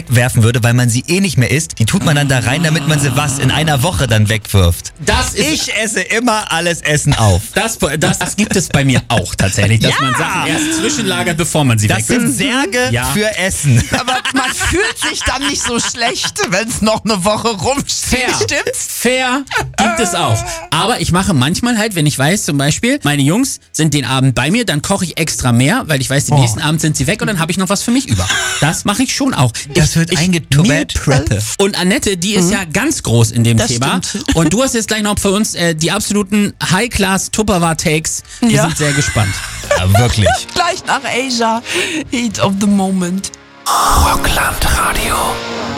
wegwerfen würde, weil man sie eh nicht mehr isst, die tut man dann da rein, damit man sie in einer Woche dann wegwirft. Ich esse immer alles Essen auf. Das gibt es bei mir auch tatsächlich, dass man Sachen erst zwischenlagert, bevor man sie wegwirft. Das sind Särge für Essen. Aber man fühlt sich dann nicht so schlecht, wenn es noch eine Woche rumsteht. Stimmt's? Fair gibt es auch. Aber ich mache manchmal halt, wenn ich weiß, zum Beispiel, meine Jungs sind den Abend bei mir, dann koche ich extra mehr, weil ich weiß, den nächsten Abend sind sie weg und dann habe ich noch was für mich über. Das mache ich schon auch. Das wird eingetubbelt. Und Annette, die ist ja ganz groß in dem Thema. Stimmt. Und du hast jetzt gleich noch für uns die absoluten High-Class Tupperware-Takes. Wir sind sehr gespannt. Ja, wirklich. Gleich nach Asia. Heat of the Moment. Rockland Radio.